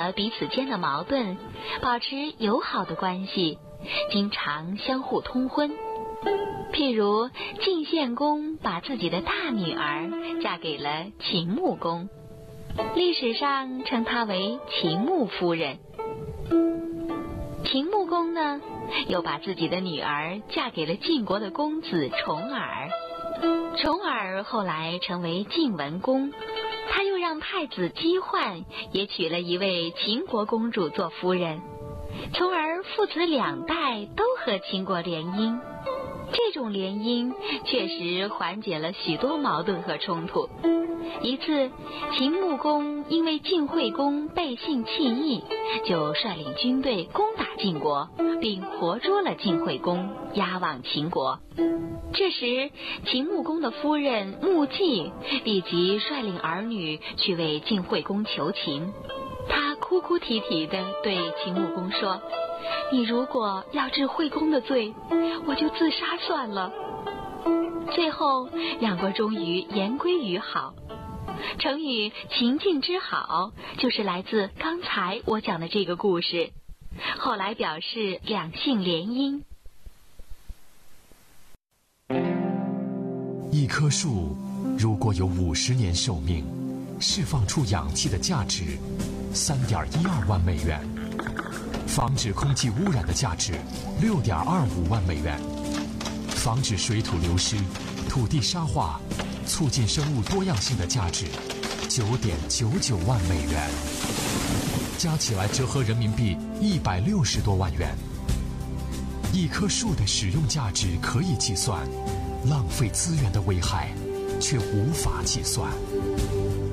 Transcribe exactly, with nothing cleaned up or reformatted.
了彼此间的矛盾，保持友好的关系，经常相互通婚。譬如晋献公把自己的大女儿嫁给了秦穆公，历史上称她为秦穆夫人。秦穆公呢，又把自己的女儿嫁给了晋国的公子重耳，重耳后来成为晋文公，他又让太子姬焕也娶了一位秦国公主做夫人，从而父子两代都和秦国联姻。这种联姻确实缓解了许多矛盾和冲突。一次，秦穆公因为晋惠公背信弃义，就率领军队攻打晋国，并活捉了晋惠公，押往秦国。这时，秦穆公的夫人穆季立即率领儿女去为晋惠公求情。他哭哭啼啼地对秦穆公说：“你如果要治惠公的罪，我就自杀算了。”最后，两国终于言归于好。成语秦晋之好就是来自刚才我讲的这个故事，后来表示两性联姻。 一棵树如果有五十年寿命，释放出氧气的价值三点一二万美元，防止空气污染的价值六点二五万美元，防止水土流失、土地沙化、促进生物多样性的价值九点九九万美元，加起来折合人民币一百六十多万元。一棵树的使用价值可以计算，浪费资源的危害却无法计算。